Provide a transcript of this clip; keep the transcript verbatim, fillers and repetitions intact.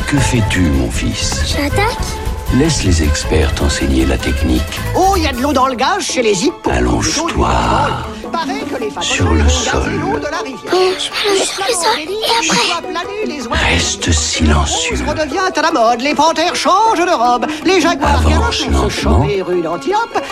Que fais-tu, mon fils? J'attaque. Laisse les experts t'enseigner la technique. Oh, il y a de l'eau dans le gaz chez les hippos. Allonge-toi sur le sol. Bon, je m'allonge sur le sol. Et après? Reste silencieux. Redevient à la mode. Les panthères changent de robe. Les jaguars Avance galopent pour se lentement. choper rue d'Antiope.